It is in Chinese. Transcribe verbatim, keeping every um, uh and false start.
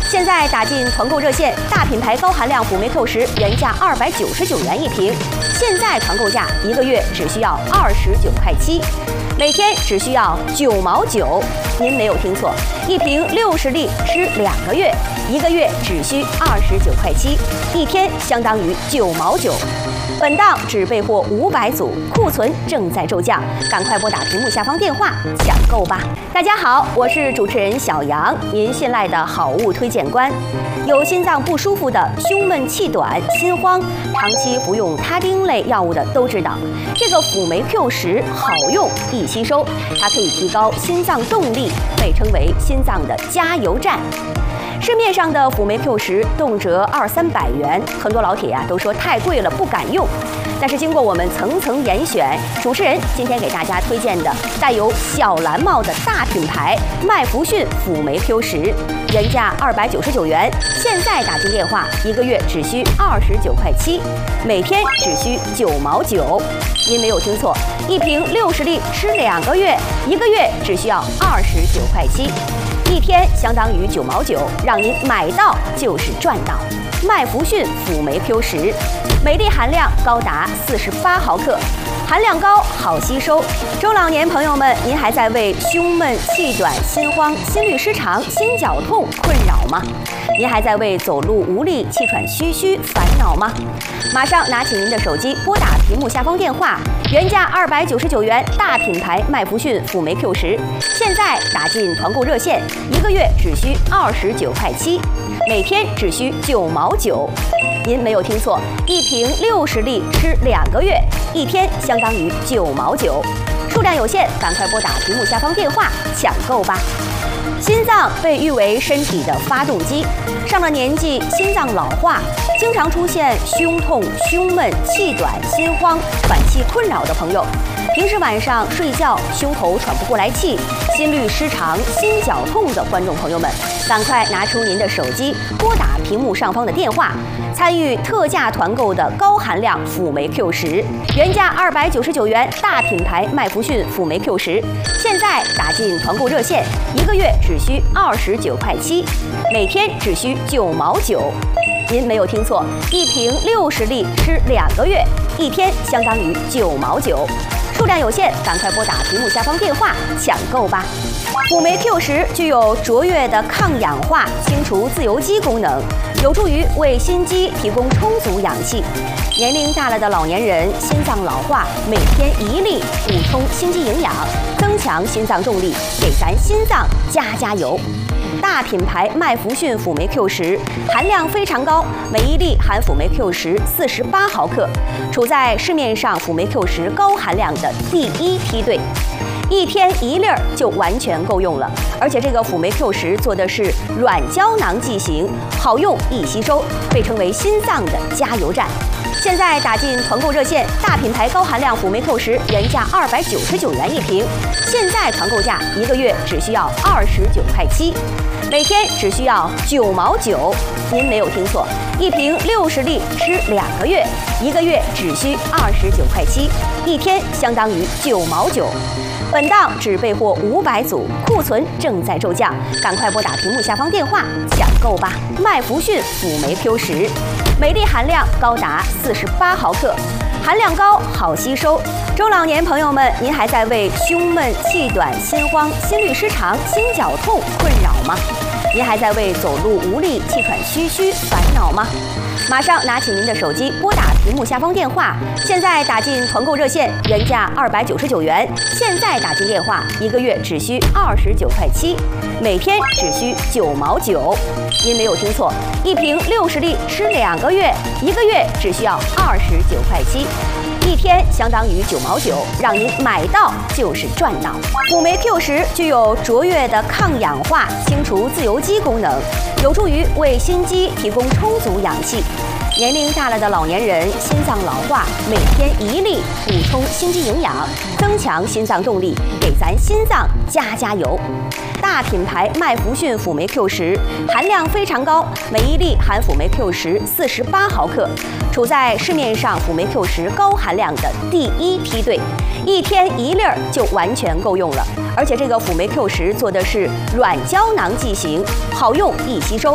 现在打进团购热线，大品牌高含量辅酶 Q 十原价二百九十九元一瓶，现在团购价一个月只需要二十九块七，每天只需要九毛九。您没有听错，一瓶六十粒吃两个月，一个月只需二十九块七，一天相当于九毛九。本档只备货五百组，库存正在骤降，赶快拨打屏幕下方电话抢购吧！大家好，我是主持人小杨，您信赖的好物推荐官。有心脏不舒服的、胸闷气短、心慌，长期服用他汀类药物的都知道，这个辅酶 Q 十好用易吸收，它可以提高心脏动力，被称为心脏的加油站。市面上的辅酶 Q 十动辄二三百元，很多老铁呀、啊、都说太贵了不敢用。但是经过我们层层严选，主持人今天给大家推荐的带有小蓝帽的大品牌麦弗逊辅酶 Q 十，原价二百九十九元，现在打进电话一个月只需二十九块七，每天只需九毛九。您没有听错，一瓶六十粒吃两个月，一个月只需要二十九块七。一天相当于九毛九，让您买到就是赚到。麦弗逊辅酶 Q 十，每粒含量高达四十八毫克，含量高，好吸收。中老年朋友们，您还在为胸闷、气短、心慌、心律失常、心绞痛困扰吗？您还在为走路无力、气喘吁吁烦恼吗？马上拿起您的手机，拨打屏幕下方电话，原价二百九十九元，大品牌麦弗逊辅酶 Q 十，现在打进团购热线，一个月只需二十九块七，每天只需九毛九。您没有听错，一瓶六十粒吃两个月，一天相当于九毛九。数量有限，赶快拨打屏幕下方电话抢购吧。心脏被誉为身体的发动机，上了年纪，心脏老化，经常出现胸痛、胸闷、气短、心慌、喘气困扰的朋友，平时晚上睡觉胸口喘不过来气、心律失常、心绞痛的观众朋友们，赶快拿出您的手机，拨打屏幕上方的电话，参与特价团购的高含量辅酶 Q 十，原价二百九十九元，大品牌麦弗逊辅酶 Q 十，现在打进团购热线，一个月只需二十九块七，每天只需九毛九。您没有听错，一瓶六十粒吃两个月，一天相当于九毛九。数量有限，赶快拨打屏幕下方电话抢购吧。辅酶 Q 十具有卓越的抗氧化、清除自由基功能，有助于为心肌提供充足氧气。年龄大了的老年人，心脏老化，每天一粒补充心肌营养，增强心脏动力，给咱心脏加加油。大品牌麦弗逊辅酶 Q 十含量非常高，每一粒含辅酶 Q 十四十八毫克，处在市面上辅酶 Q 十高含量的第一梯队。一天一粒儿就完全够用了，而且这个辅酶 Q 十做的是软胶囊剂型，好用易吸收，被称为心脏的加油站。现在打进团购热线，大品牌高含量辅酶 Q 十原价二百九十九元一瓶，现在团购价一个月只需要二十九块七，每天只需要九毛九。您没有听错，一瓶六十粒吃两个月，一个月只需二十九块七，一天相当于九毛九。本档只备货五百组，库存正在骤降，赶快拨打屏幕下方电话抢购吧。麦弗逊辅酶 Q 十，每粒含量高达四十八毫克，含量高，好吸收。中老年朋友们，您还在为胸闷、气短、心慌、心律失常、心绞痛困扰吗？您还在为走路无力、气喘吁吁烦恼吗？马上拿起您的手机，拨打屏幕下方电话，现在打进团购热线，原价二百九十九元，现在打进电话，一个月只需二十九块七，每天只需九毛九。您没有听错，一瓶六十粒吃两个月，一个月只需要二十九块七。一天相当于九毛九，让您买到就是赚到。辅酶 Q 十具有卓越的抗氧化、清除自由基功能，有助于为心肌提供充足氧气。年龄大了的老年人，心脏老化，每天一粒补充心肌营养，增强心脏动力，给咱心脏加加油。大品牌麦弗逊辅酶 Q 十含量非常高，每一粒含辅酶 Q 十四十八毫克，处在市面上辅酶 Q 十高含量的第一梯队，一天一粒儿就完全够用了。而且这个辅酶 Q 十做的是软胶囊剂型，好用易吸收，